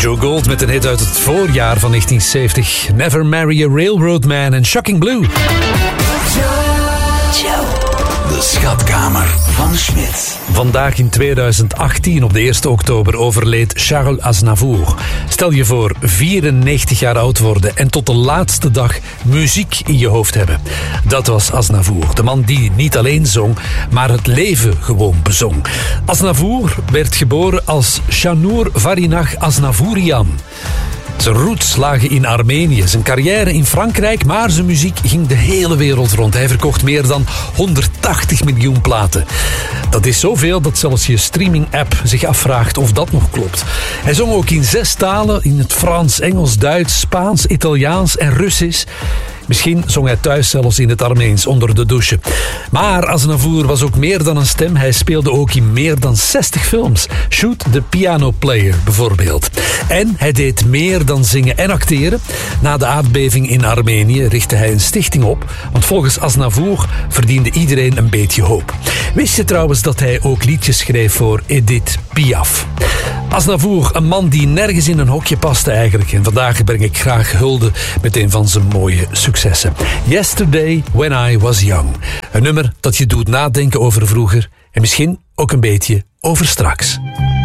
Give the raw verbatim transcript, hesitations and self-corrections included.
Joe Gold met een hit uit het voorjaar van negentien zeventig. Never Marry a Railroad Man en Shocking Blue. De schatkamer van Smit. Vandaag in tweeduizend achttien, op de eerste oktober, overleed Charles Aznavour. Stel je voor, vierennegentig jaar oud worden en tot de laatste dag muziek in je hoofd hebben. Dat was Aznavour, de man die niet alleen zong, maar het leven gewoon bezong. Aznavour werd geboren als Shanour Varinach Aznavourian. Zijn roots lagen in Armenië, zijn carrière in Frankrijk, maar zijn muziek ging de hele wereld rond. Hij verkocht meer dan honderdtachtig miljoen platen. Dat is zoveel dat zelfs je streaming-app zich afvraagt of dat nog klopt. Hij zong ook in zes talen, in het Frans, Engels, Duits, Spaans, Italiaans en Russisch. Misschien zong hij thuis zelfs in het Armeens onder de douche. Maar Aznavour was ook meer dan een stem. Hij speelde ook in meer dan zestig films. Shoot the Piano Player bijvoorbeeld. En hij deed meer dan zingen en acteren. Na de aardbeving in Armenië richtte hij een stichting op. Want volgens Aznavour verdiende iedereen een beetje hoop. Wist je trouwens dat hij ook liedjes schreef voor Edith Piaf? Aznavour, een man die nergens in een hokje paste eigenlijk. En vandaag breng ik graag hulde met een van zijn mooie successen. Yesterday When I Was Young. Een nummer dat je doet nadenken over vroeger en misschien ook een beetje over straks.